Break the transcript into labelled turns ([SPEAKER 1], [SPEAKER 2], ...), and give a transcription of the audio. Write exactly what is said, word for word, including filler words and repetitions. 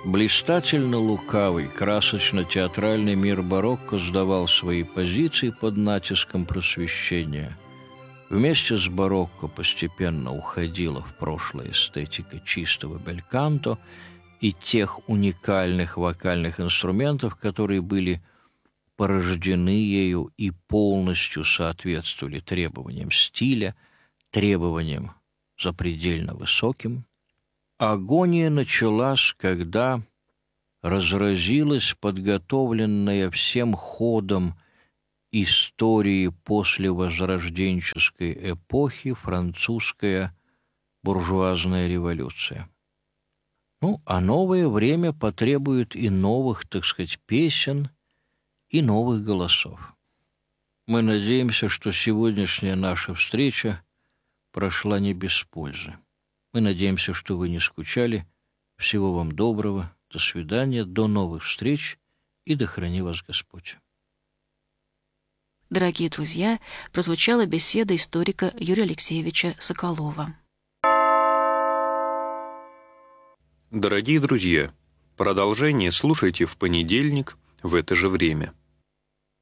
[SPEAKER 1] Блистательно лукавый, красочно-театральный мир барокко сдавал свои позиции под натиском просвещения. Вместе с барокко постепенно уходила в прошлое эстетика чистого бельканто и тех уникальных вокальных инструментов, которые были порождены ею и полностью соответствовали требованиям стиля, требованиям запредельно высоким. Агония началась, когда разразилась подготовленная всем ходом истории послевозрожденческой эпохи французская буржуазная революция. Ну, а новое время потребует и новых, так сказать, песен, и новых голосов. Мы надеемся, что сегодняшняя наша встреча прошла не без пользы. Мы надеемся, что вы не скучали. Всего вам доброго. До свидания. До новых встреч. И да храни вас Господь.
[SPEAKER 2] Дорогие друзья, прозвучала беседа историка Юрия Алексеевича Соколова.
[SPEAKER 3] Дорогие друзья, продолжение слушайте в понедельник в это же время.